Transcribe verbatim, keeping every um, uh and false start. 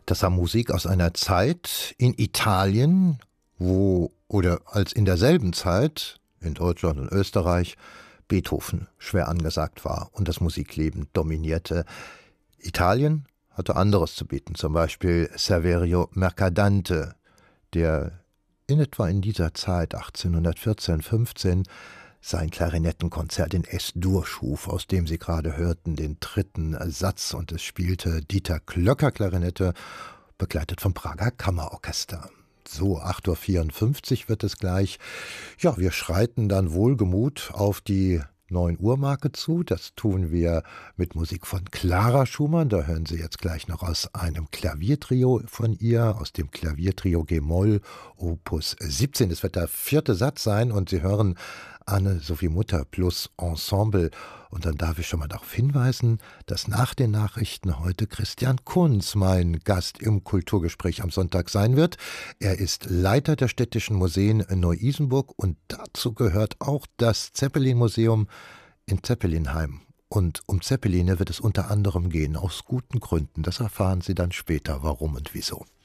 Das war Musik aus einer Zeit in Italien, wo, oder als in derselben Zeit in Deutschland und Österreich, Beethoven schwer angesagt war und das Musikleben dominierte. Italien hatte anderes zu bieten, zum Beispiel Saverio Mercadante, der in etwa in dieser Zeit, achtzehnhundertvierzehn, fünfzehn, sein Klarinettenkonzert in S-Dur schuf, aus dem Sie gerade hörten, den dritten Satz, und es spielte Dieter Klöcker Klarinette, begleitet vom Prager Kammerorchester. So, acht Uhr vierundfünfzig wird es gleich. Ja, wir schreiten dann wohlgemut auf die neun Uhr Marke zu. Das tun wir mit Musik von Clara Schumann. Da hören Sie jetzt gleich noch aus einem Klaviertrio von ihr, aus dem Klaviertrio G-Moll, Opus siebzehn. Das wird der vierte Satz sein und Sie hören Anne-Sophie Mutter plus Ensemble. Und dann darf ich schon mal darauf hinweisen, dass nach den Nachrichten heute Christian Kunz mein Gast im Kulturgespräch am Sonntag sein wird. Er ist Leiter der Städtischen Museen in Neu-Isenburg und dazu gehört auch das Zeppelin-Museum in Zeppelinheim. Und um Zeppeline wird es unter anderem gehen, aus guten Gründen. Das erfahren Sie dann später, warum und wieso.